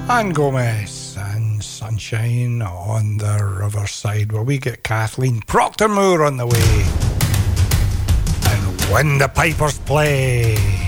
And Gomez and Sunshine on the Riverside. Well, we get Kathleen Proctor Moore on the way. And when the pipers play.